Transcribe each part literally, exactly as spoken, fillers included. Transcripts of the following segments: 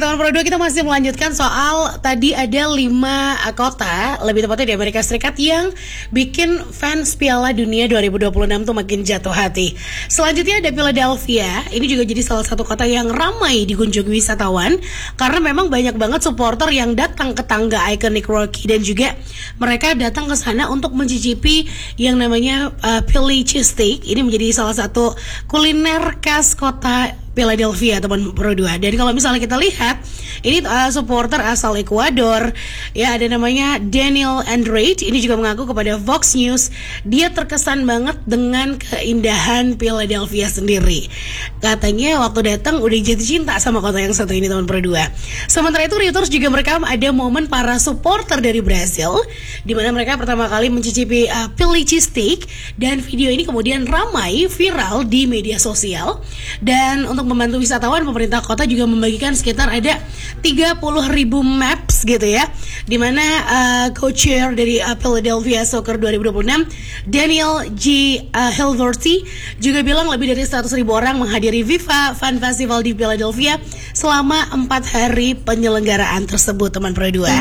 teman Pro dua, kita masih melanjutkan soal tadi ada lima kota, lebih tepatnya di Amerika Serikat, yang bikin fans Piala Dunia dua ribu dua puluh enam tuh makin jatuh hati. Selanjutnya ada Philadelphia. Ini juga jadi salah satu kota yang ramai dikunjungi wisatawan karena memang banyak banget supporter yang datang ke tangga ikonik Rocky, dan juga mereka datang ke sana untuk mencicipi yang namanya uh, Philly cheesesteak. Ini menjadi salah satu kuliner khas kota Philadelphia, teman Pro dua. Dan kalau misalnya kita lihat, ini uh, supporter asal Ekuador, ya, ada namanya Daniel Andrade. Ini juga mengaku kepada Fox News, dia terkesan banget dengan keindahan Philadelphia sendiri. Katanya waktu datang udah jatuh cinta sama kota yang satu ini, teman Pro dua. Sementara itu Reuters juga merekam ada momen para supporter dari Brasil, di mana mereka pertama kali mencicipi uh, Philly cheesesteak, dan video ini kemudian ramai viral di media sosial. Dan untuk membantu wisatawan, pemerintah kota juga membagikan sekitar ada tiga puluh ribu maps gitu ya, dimana uh, co-chair dari uh, Philadelphia Soccer dua ribu dua puluh enam, Daniel G. Uh, Hilverty, juga bilang lebih dari seratus ribu orang menghadiri FIFA Fan Festival di Philadelphia selama empat hari penyelenggaraan tersebut, teman Pro dua.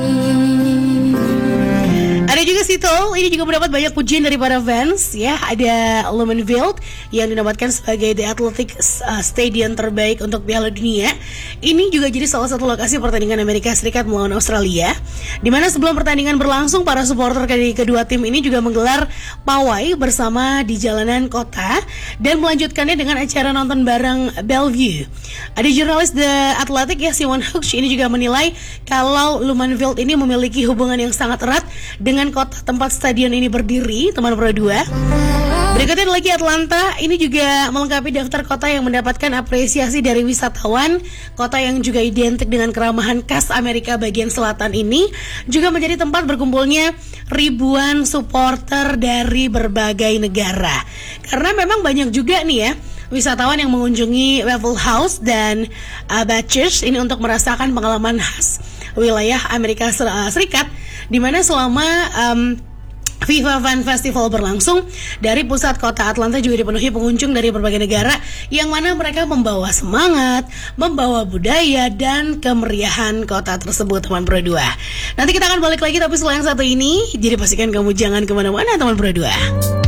Ada juga Seattle, ini juga mendapat banyak pujian dari para fans ya. Ada Lumenveld yang dinobatkan sebagai The Athletic uh, Stadium terbaik untuk Piala Dunia. Ini juga jadi salah satu lokasi pertandingan Amerika Serikat melawan Australia, di mana sebelum pertandingan berlangsung, para supporter dari kedua tim ini juga menggelar pawai bersama di jalanan kota dan melanjutkannya dengan acara nonton bareng Bellevue. Ada jurnalis The Athletic ya, Simon Hughes, ini juga menilai kalau Lumenveld ini memiliki hubungan yang sangat erat dengan kota tempat stadion ini berdiri, teman Pro dua. Berikutnya lagi Atlanta, ini juga melengkapi daftar kota yang mendapatkan apresiasi dari wisatawan. Kota yang juga identik dengan keramahan khas Amerika bagian selatan ini juga menjadi tempat berkumpulnya ribuan supporter dari berbagai negara. Karena memang banyak juga nih ya wisatawan yang mengunjungi Waffle House dan uh, Bachers ini untuk merasakan pengalaman khas wilayah Amerika Serikat, di mana selama um, FIFA Fan Festival berlangsung, dari pusat kota Atlanta juga dipenuhi pengunjung dari berbagai negara, yang mana mereka membawa semangat, membawa budaya dan kemeriahan kota tersebut, teman Pro dua. Nanti kita akan balik lagi tapi setelah yang satu ini, jadi pastikan kamu jangan kemana-mana, teman Pro dua.